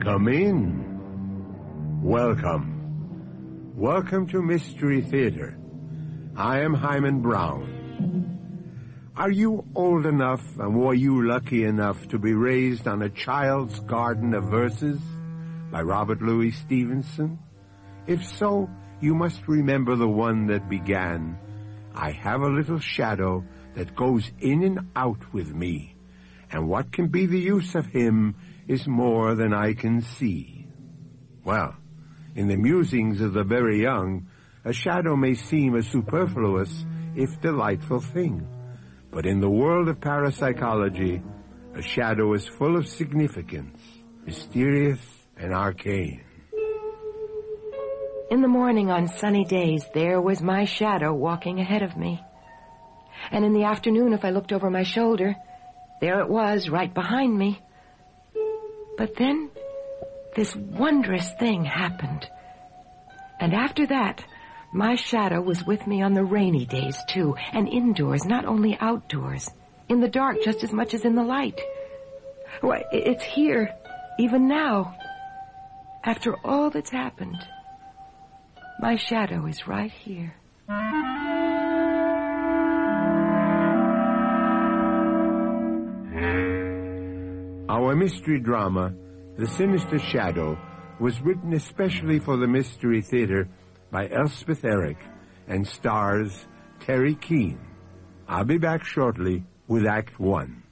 Come in. Welcome. Welcome to Mystery Theater. I am Hyman Brown. Are you old enough and were you lucky enough to be raised on A Child's Garden of Verses by Robert Louis Stevenson? If so, you must remember the one that began, I have a little shadow that goes in and out with me, and what can be the use of him is more than I can see. Well, in the musings of the very young, a shadow may seem a superfluous, if delightful thing. But in the world of parapsychology, a shadow is full of significance, mysterious and arcane. In the morning on sunny days, there was my shadow walking ahead of me. And in the afternoon, if I looked over my shoulder, there it was, right behind me. But then, this wondrous thing happened. And after that, my shadow was with me on the rainy days, too, and indoors, not only outdoors, in the dark just as much as in the light. Why, it's here, even now. After all that's happened, my shadow is right here. Our mystery drama, The Sinister Shadow, was written especially for the Mystery Theater by Elspeth Eric and stars Terry Keane. I'll be back shortly with Act 1.